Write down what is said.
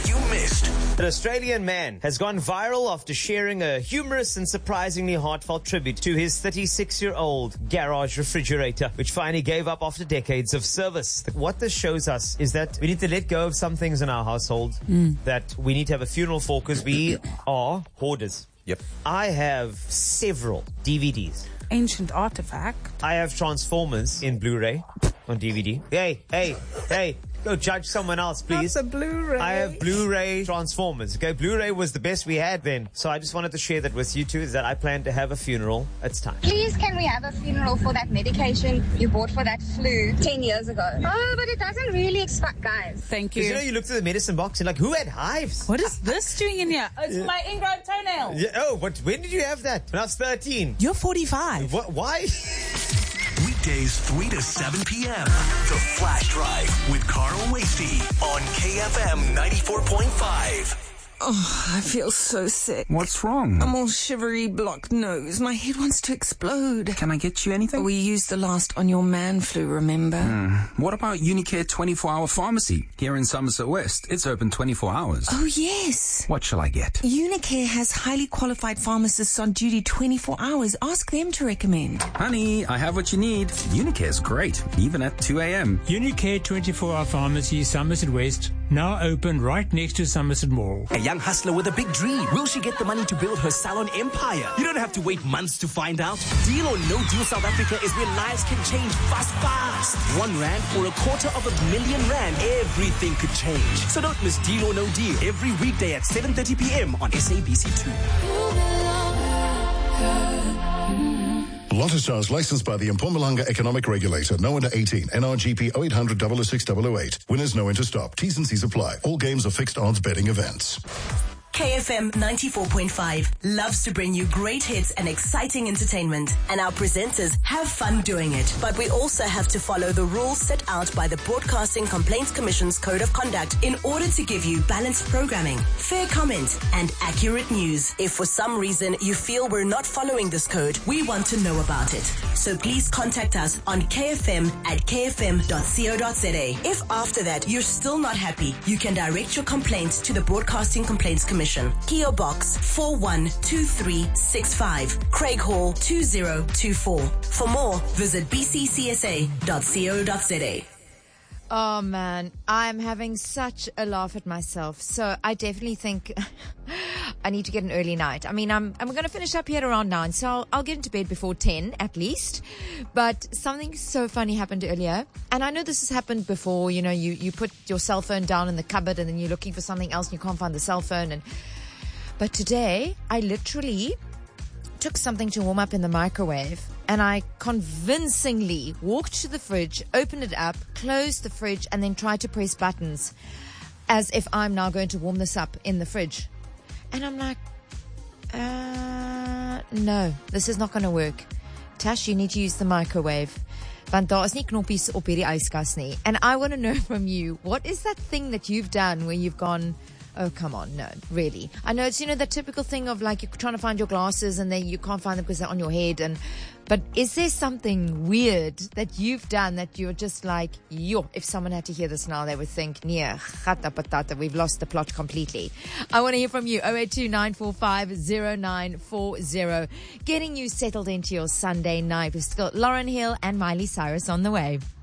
you missed. An Australian man has gone viral after sharing a humorous and surprisingly heartfelt tribute to his 36-year-old garage refrigerator, which finally gave up after decades of service. What this shows us is that we need to let go of some things in our household that we need to have a funeral for because we are hoarders. Yep. I have several DVDs. Ancient artifact. I have Transformers in Blu-ray on DVD. Hey. Go judge someone else, please. Not the Blu-ray. I have Blu-ray Transformers. Okay, Blu-ray was the best we had then. So I just wanted to share that with you too, is that I plan to have a funeral. It's time. Please, can we have a funeral for that medication you bought for that flu 10 years ago? Oh, but it doesn't really expire, guys. Thank Because you. you looked at the medicine box and like, who had hives? What is this doing in here? Oh, it's my ingrown toenail. Yeah, oh, but when did you have that? When I was 13. You're 45. What? Why? Weekdays 3 to 7 p.m. The Flash Drive with Carl Wasty on KFM 94.5. Oh, I feel so sick. What's wrong? I'm all shivery, blocked nose. My head wants to explode. Can I get you anything? We used the last on your man flu, remember? What about Unicare 24-hour pharmacy here in Somerset West? It's open 24 hours. Oh, yes. What shall I get? Unicare has highly qualified pharmacists on duty 24 hours. Ask them to recommend. Honey, I have what you need. Unicare's great, even at 2 a.m. Unicare 24-hour pharmacy, Somerset West, now open right next to Somerset Mall. A young hustler with a big dream. Will she get the money to build her salon empire? You don't have to wait months to find out. Deal or No Deal South Africa is where lives can change fast. R1 or R250,000, everything could change. So don't miss Deal or No Deal every weekday at 7:30 p.m. on SABC2. Lotto licensed by the Mpumalanga Economic Regulator. No under 18. NRGP 0800 006 008. Winners no enter stop. T's and C's apply. All games are fixed odds betting events. KFM 94.5 loves to bring you great hits and exciting entertainment. And our presenters have fun doing it. But we also have to follow the rules set out by the Broadcasting Complaints Commission's Code of Conduct in order to give you balanced programming, fair comment, and accurate news. If for some reason you feel we're not following this code, we want to know about it. So please contact us on kfm@kfm.co.za. If after that you're still not happy, you can direct your complaints to the Broadcasting Complaints Commission. PO Box 412365, Craig Hall 2024. For more, visit bccsa.co.za. Oh man, I'm having such a laugh at myself. So I definitely think I need to get an early night. I mean, I'm going to finish up here around 9, so I'll get into bed before 10 at least. But something so funny happened earlier. And I know this has happened before. You know, you put your cell phone down in the cupboard and then you're looking for something else and you can't find the cell phone. But today, I literally took something to warm up in the microwave and I convincingly walked to the fridge, opened it up, closed the fridge, and then tried to press buttons as if I'm now going to warm this up in the fridge. And I'm like, no, this is not going to work. Tash, you need to use the microwave. Want daar is nie knoppies op hierdie yskas nie. And I want to know from you, what is that thing that you've done where you've gone, oh, come on, no, really. I know it's, you know, the typical thing of like you're trying to find your glasses and then you can't find them because they're on your head. But is there something weird that you've done that you're just like, yo, if someone had to hear this now, they would think, nee, gata patata, we've lost the plot completely. I want to hear from you, 082-945-0940. Getting you settled into your Sunday night. We've still got Lauren Hill and Miley Cyrus on the way.